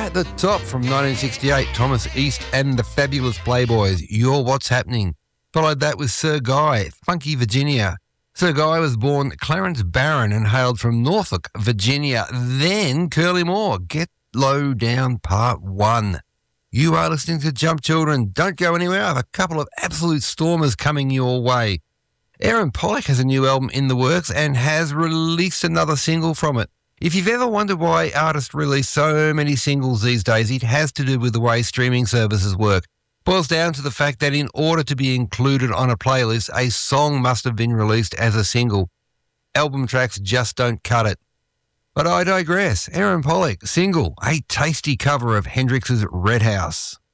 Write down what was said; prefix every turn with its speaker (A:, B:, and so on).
A: At the top from 1968, Thomas East and the Fabulous Playboys, You're What's Happening. Followed that with Sir Guy, Funky Virginia. Sir Guy was born Clarence Barron and hailed from Norfolk, Virginia. Then Curly Moore, Get Low Down Part 1. You are listening to Jump Children. Don't go anywhere. I have a couple of absolute stormers coming your way. Aaron Pollock has a new album in the works and has released another single from it. If you've ever wondered why artists release so many singles these days, it has to do with the way streaming services work. Boils down to the fact that in order to be included on a playlist, a song must have been released as a single. Album tracks just don't cut it. But I digress. Aaron Pollock, single, a tasty cover of Hendrix's Red House.